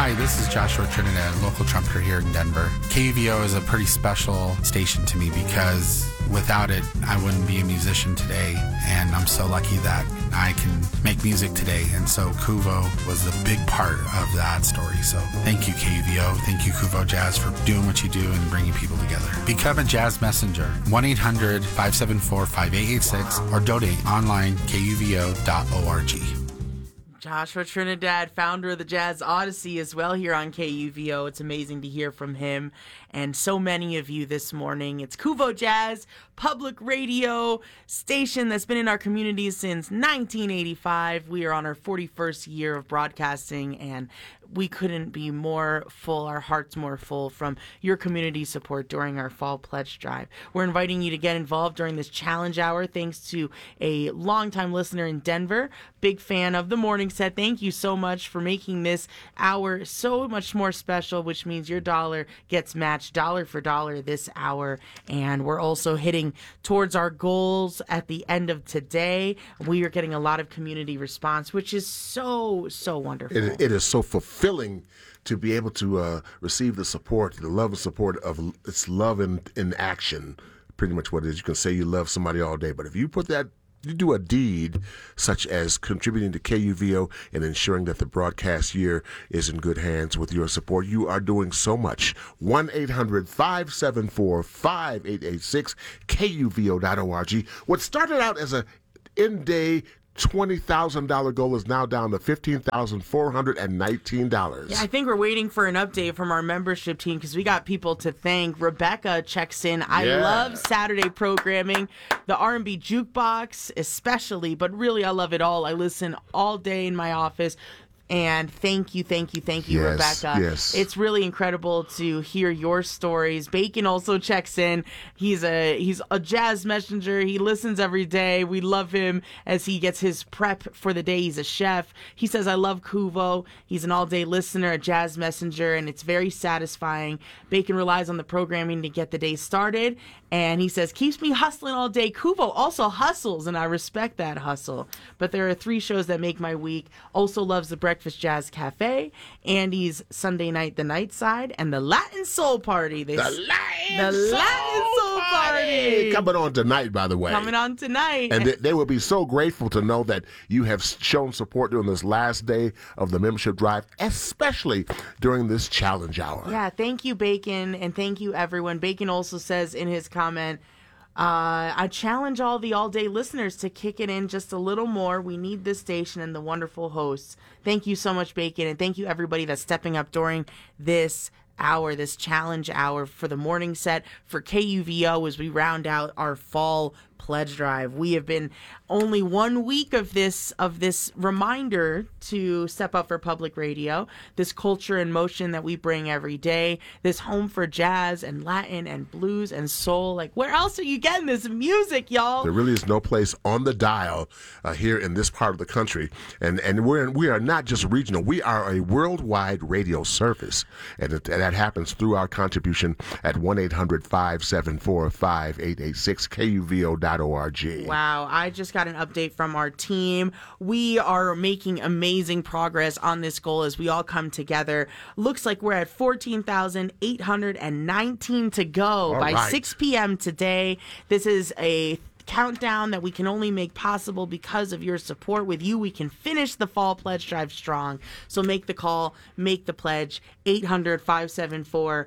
Hi, this is Joshua Trinidad, local trumpeter here in Denver. KUVO is a pretty special station to me because without it, I wouldn't be a musician today, and I'm so lucky that I can make music today, and so KUVO was a big part of that story. So thank you, KUVO. Thank you, KUVO Jazz, for doing what you do and bringing people together. Become a jazz messenger, 1-800-574-5886, or donate online, kuvo.org. Joshua Trinidad, founder of the Jazz Odyssey, as well here on KUVO. It's amazing to hear from him and so many of you this morning. It's KUVO Jazz, public radio station that's been in our community since 1985. We are on our 41st year of broadcasting, and we couldn't be more full, our hearts more full from your community support during our Fall Pledge Drive. We're inviting you to get involved during this challenge hour thanks to a longtime listener in Denver, big fan of the morning set. Thank you so much for making this hour so much more special, which means your dollar gets matched dollar for dollar this hour. And we're also hitting towards our goals at the end of today. We are getting a lot of community response, which is so wonderful. It is so fulfilling to be able to receive the support, the love and support of it's love in action. Pretty much what it is. You can say you love somebody all day, but if you put that, you do a deed such as contributing to KUVO and ensuring that the broadcast year is in good hands with your support, you are doing so much. 1-800-574-5886, KUVO.org. What started out as a in-day $20,000 goal is now down to $15,419. Yeah, I think we're waiting for an update from our membership team because we got people to thank. Rebecca checks in. I love Saturday programming, the R&B jukebox especially, but really I love it all. I listen all day in my office. And thank you, Rebecca. Yes. It's really incredible to hear your stories. Bacon also checks in. He's a jazz messenger. He listens every day. We love him as he gets his prep for the day. He's a chef. He says, I love KUVO. He's an all-day listener, a jazz messenger, and it's very satisfying. Bacon relies on the programming to get the day started. And he says, keeps me hustling all day. KUVO also hustles, and I respect that hustle. But there are 3 shows that make my week. Also loves the Breakfast Jazz Cafe, Andy's Sunday Night, The Night Side, and the Latin Soul Party. The Latin Soul Party! Coming on tonight, by the way. Coming on tonight. And they will be so grateful to know that you have shown support during this last day of the membership drive, especially during this challenge hour. Yeah, thank you, Bacon, and thank you, everyone. Bacon also says in his comment, I challenge all the all-day listeners to kick it in just a little more. We need this station and the wonderful hosts. Thank you so much, Bacon, and thank you, everybody that's stepping up during this hour, this challenge hour for the morning set for KUVO as we round out our Fall Pledge Drive. We have been only 1 week of this reminder to step up for public radio, this culture and motion that we bring every day, this home for jazz and Latin and blues and soul. Like, where else are you getting this music, y'all? There really is no place on the dial here in this part of the country, and we are not just regional. We are a worldwide radio service, and that happens through our contribution at 1-800-574-5886, KUVO.org. Wow, I just got an update from our team. We are making amazing progress on this goal as we all come together. Looks like we're at 14,819 to go by 6 p.m. today. This is a countdown that we can only make possible because of your support. With you, we can finish the Fall Pledge Drive strong. So make the call, make the pledge, 800-574-5886,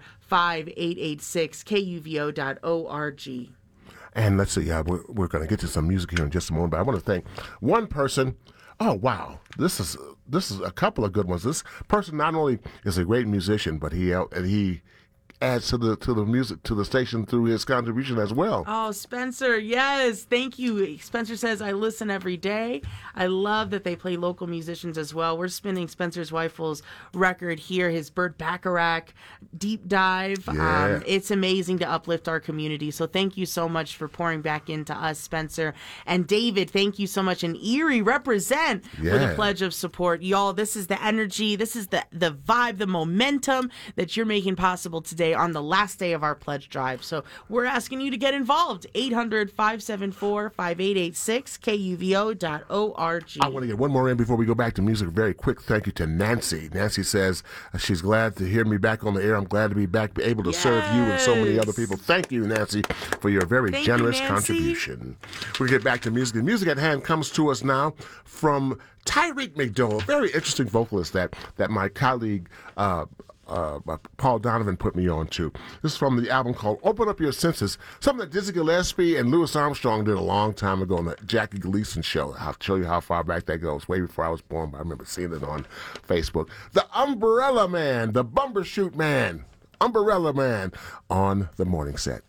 KUVO.org. And let's see, we're going to get to some music here in just a moment, but I want to thank one person. Oh, wow. This is a couple of good ones. This person not only is a great musician, but he adds to the music, to the station through his contribution as well. Oh, Spencer, yes, thank you. Spencer says, I listen every day. I love that they play local musicians as well. We're spinning Spencer's Weifels record here, his Burt Bacharach deep dive. Yeah. It's amazing to uplift our community. So thank you so much for pouring back into us, Spencer. And David, thank you so much. And Erie, represent with a pledge of support. Y'all, this is the energy, this is the vibe, the momentum that you're making possible today. Tuesday on the last day of our pledge drive. So we're asking you to get involved. 800-574-5886, KUVO.org. I want to get one more in before we go back to music. Very quick thank you to Nancy. Nancy says she's glad to hear me back on the air. I'm glad to be back, able to serve you and so many other people. Thank you, Nancy, for your very generous contribution. We'll get back to music. The music at hand comes to us now from Tyreek McDowell, a very interesting vocalist that my colleague Paul Donovan put me on to. This is from the album called Open Up Your Senses, something that Dizzy Gillespie and Louis Armstrong did a long time ago on the Jackie Gleason show. I'll show you how far back that goes, way before I was born, but I remember seeing it on Facebook. The Umbrella Man, the Bumbershoot Man, Umbrella Man on the morning set.